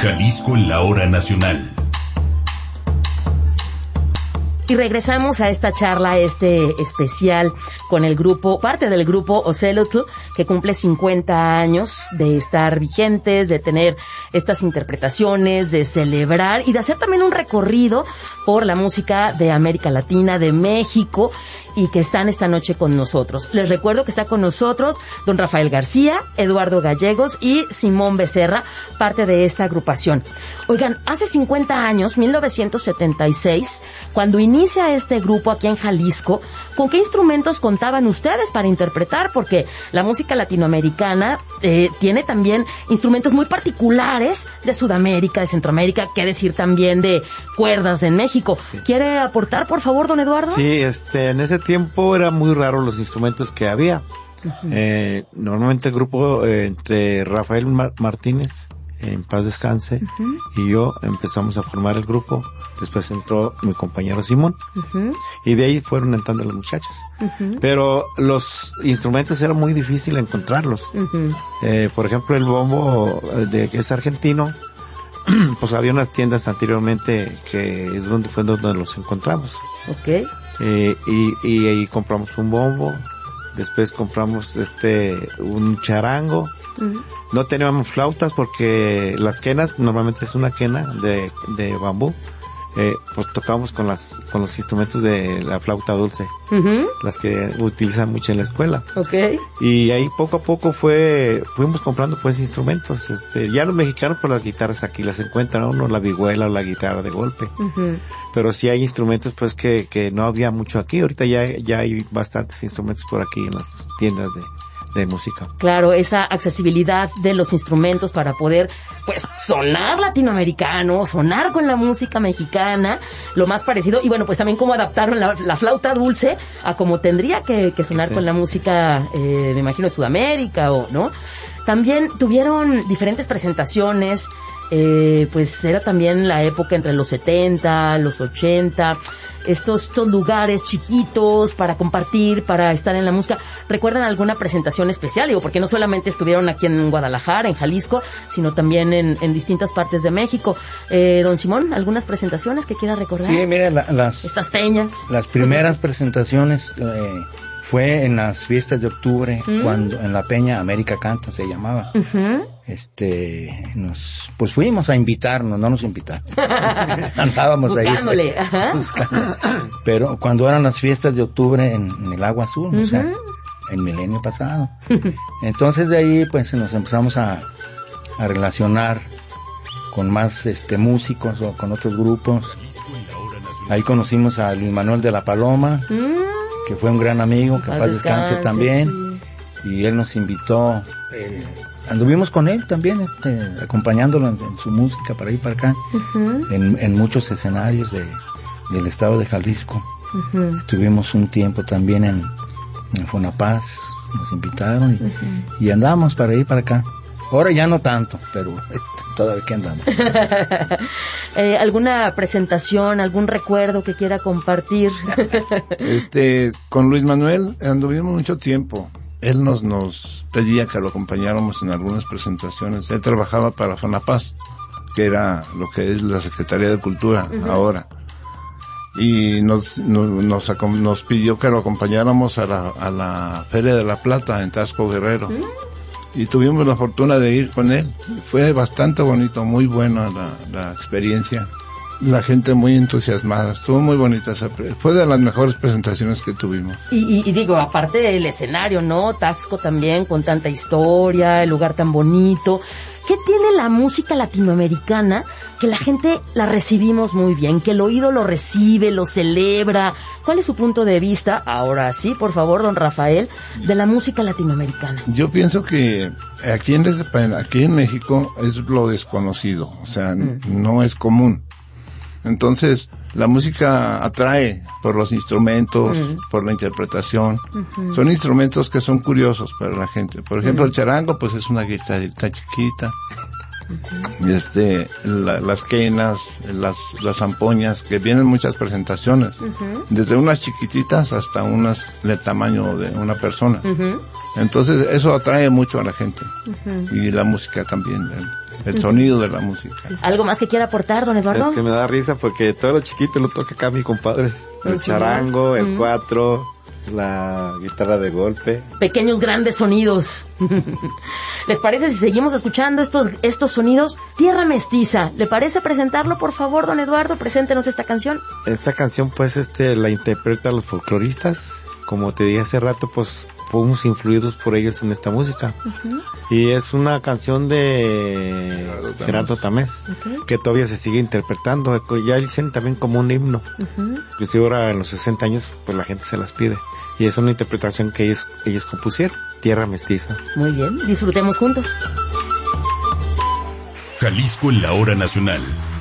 Jalisco en la hora nacional. Y regresamos a esta charla, especial con el grupo, parte del grupo Ocelotl, que cumple 50 años de estar vigentes, de tener estas interpretaciones, de celebrar y de hacer también un recorrido por la música de América Latina, de México, y que están esta noche con nosotros. Les recuerdo que está con nosotros don Rafael García, Eduardo Gallegos y Simón Becerra, parte de esta agrupación. Oigan, hace 50 años, 1976, cuando inicia este grupo aquí en Jalisco, ¿con qué instrumentos contaban ustedes para interpretar? Porque la música latinoamericana tiene también instrumentos muy particulares de Sudamérica, de Centroamérica, qué decir también de cuerdas en México. Sí. ¿Quiere aportar, por favor, don Eduardo? Sí, en ese tiempo era muy raro los instrumentos que había. Uh-huh. Normalmente el grupo entre Rafael Martínez, en paz descanse, uh-huh, y yo empezamos a formar el grupo. Después entró mi compañero Simón, uh-huh, y de ahí fueron entrando los muchachos. Uh-huh. Pero los instrumentos era muy difícil encontrarlos. Uh-huh. Por ejemplo, el bombo que es argentino, pues había unas tiendas anteriormente que es donde los encontramos. Okay. Y ahí compramos un bombo, después compramos un charango. Uh-huh. No teníamos flautas porque las quenas, normalmente es una quena de bambú. Pues tocábamos con los instrumentos de la flauta dulce, uh-huh, las que utilizan mucho en la escuela. Okay. Y ahí poco a poco fuimos comprando pues instrumentos. Ya los mexicanos por las guitarras aquí las encuentran uno, la vihuela o la guitarra de golpe. Uh-huh. Pero sí hay instrumentos pues que no había mucho aquí. Ahorita ya hay bastantes instrumentos por aquí en las tiendas de música. Claro, esa accesibilidad de los instrumentos para poder, pues, sonar latinoamericano, sonar con la música mexicana, lo más parecido, y bueno, pues también cómo adaptaron la flauta dulce a como tendría que sonar, sí, con la música, me imagino, de Sudamérica, ¿no? También tuvieron diferentes presentaciones, pues era también la época entre los 70, los 80, estos lugares chiquitos para compartir, para estar en la música. ¿Recuerdan alguna presentación especial? Digo, porque no solamente estuvieron aquí en Guadalajara, en Jalisco, sino también en distintas partes de México. Don Simón, ¿algunas presentaciones que quiera recordar? Sí, mira, estas peñas. Las primeras presentaciones fue en las fiestas de octubre, cuando en la Peña América Canta se llamaba. Uh-huh. Pues fuimos a invitarnos, no nos invitaron. Andábamos buscándole, ahí. Buscando. Pero cuando eran las fiestas de octubre en el Agua Azul, uh-huh, o sea, el milenio pasado. Entonces de ahí pues nos empezamos a relacionar con más músicos o con otros grupos. Ahí conocimos a Luis Manuel de la Paloma, que fue un gran amigo, que paz descanse también, sí. Y él nos invitó, anduvimos con él también, acompañándolo en su música para ir para acá, uh-huh, en muchos escenarios del estado de Jalisco. Uh-huh. Estuvimos un tiempo también en Fonapaz, nos invitaron y andamos para ir para acá. Ahora ya no tanto, pero todavía que andamos. ¿Alguna presentación, algún recuerdo que quiera compartir? Con Luis Manuel anduvimos mucho tiempo. Él nos pedía que lo acompañáramos en algunas presentaciones. Él trabajaba para Fonapaz, que era lo que es la Secretaría de Cultura, uh-huh, ahora. Y nos pidió que lo acompañáramos a la Feria de la Plata en Taxco Guerrero. Uh-huh. Y tuvimos la fortuna de ir con él. Fue bastante bonito, muy buena la experiencia. La gente muy entusiasmada, estuvo muy bonita. Fue de las mejores presentaciones que tuvimos. Y digo, aparte del escenario, ¿no? Taxco también, con tanta historia, el lugar tan bonito. ¿Qué tiene la música latinoamericana que la gente la recibimos muy bien, que el oído lo recibe, lo celebra? ¿Cuál es su punto de vista, ahora sí, por favor, don Rafael, de la música latinoamericana? Yo pienso que aquí en México es lo desconocido, o sea, no es común. Entonces, la música atrae por los instrumentos, por la interpretación. Son instrumentos que son curiosos para la gente. Por ejemplo, el charango, pues es una guitarrita chiquita. Las quenas, las zampoñas, que vienen muchas presentaciones. Desde unas chiquititas hasta unas del tamaño de una persona. Entonces, eso atrae mucho a la gente. Y la música también. el sonido de la música. ¿Algo más que quiera aportar, don Eduardo? Es que me da risa porque todo lo chiquito lo toca acá mi compadre. El charango, el cuatro, la guitarra de golpe. Pequeños grandes sonidos. ¿Les parece si seguimos escuchando estos sonidos? Tierra Mestiza. ¿Le parece presentarlo, por favor, don Eduardo? Preséntenos esta canción. Esta canción, pues, la interpretan los folcloristas. Como te dije hace rato, pues, fuimos influidos por ellos en esta música. Y es una canción de Gerardo Tamés, que todavía se sigue interpretando. Ya dicen también como un himno. Inclusive ahora en los 60 años, pues la gente se las pide. Y es una interpretación que ellos compusieron, Tierra Mestiza. Muy bien, disfrutemos juntos. Jalisco en la hora nacional.